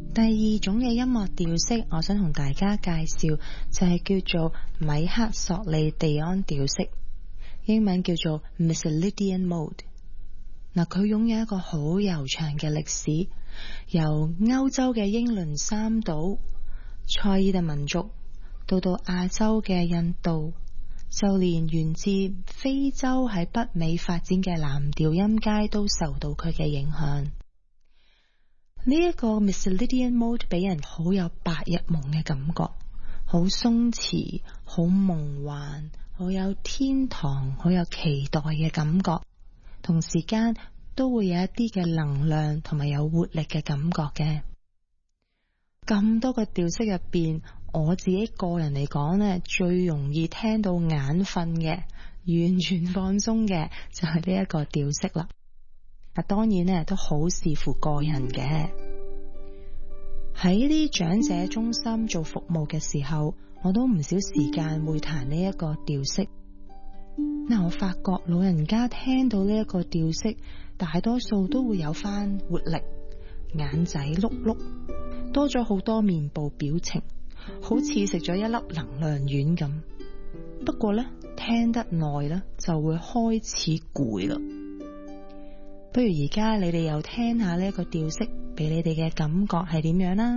第二種嘅音樂調式，我想同大家介紹就係叫做米克索利地安調式，英文叫做 Mixolydian Mode。嗱，佢擁有一個好悠長嘅歷史，由歐洲嘅英倫三島、塞爾特民族到亞洲嘅印度，就連源自非洲喺北美發展嘅藍調音階都受到佢嘅影響。呢一個 Mixolydian Mode 俾人好有白日夢嘅感覺，好鬆弛，好夢幻，好有天堂，好有期待嘅感覺，同時間都會有一啲嘅能量同埋有活力嘅感覺嘅。咁多個調式入邊，我自己個人嚟講呢，最容易聽到眼瞓嘅，完全放鬆嘅就係呢一個調式啦。當然呢都好視乎個人嘅。喺啲長者中心做服務嘅時候，我都唔少時間會彈呢一個調式。我發覺老人家聽到呢一個調式，大多數都會有返活力，眼仔碌碌，多咗好多面部表情，好似食咗一粒能量丸咁。不過呢，聽得耐呢就會開始攰啦。不如而家你哋又聽下呢一個調式，俾你哋嘅感覺係點樣啦？